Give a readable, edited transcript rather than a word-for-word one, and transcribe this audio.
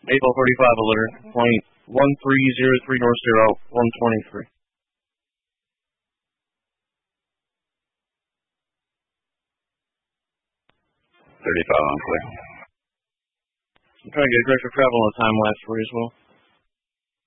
Maple 35 alert, point 1303 North 123. 35 on clear. I'm trying to get aggressive travel on the time lapse for you as well.